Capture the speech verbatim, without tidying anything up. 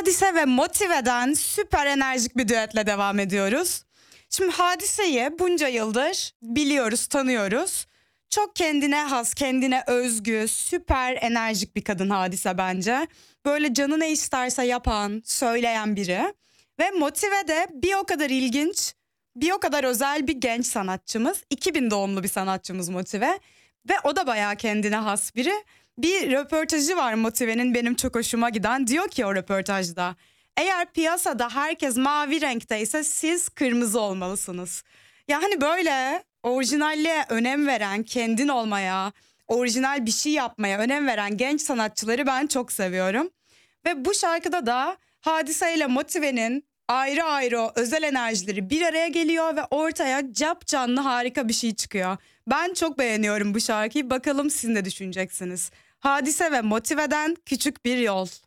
Hadise ve Motive'den süper enerjik bir düetle devam ediyoruz. Şimdi Hadise'yi bunca yıldır biliyoruz, tanıyoruz. Çok kendine has, kendine özgü, süper enerjik bir kadın Hadise bence. Böyle canı ne isterse yapan, söyleyen biri. Ve Motive de bir o kadar ilginç, bir o kadar özel bir genç sanatçımız. iki bin doğumlu bir sanatçımız Motive. Ve o da bayağı kendine has biri. Bir röportajı var Motive'nin, benim çok hoşuma giden. Diyor ki o röportajda, eğer piyasada herkes mavi renkteyse siz kırmızı olmalısınız. Yani böyle orijinalliğe önem veren, kendin olmaya, orijinal bir şey yapmaya önem veren genç sanatçıları ben çok seviyorum. Ve bu şarkıda da Hadise ile Motive'nin ayrı ayrı o özel enerjileri bir araya geliyor ve ortaya capcanlı harika bir şey çıkıyor. Ben çok beğeniyorum bu şarkıyı. Bakalım siz ne düşüneceksiniz? Hadise ve Motive'den Küçük Bir Yol.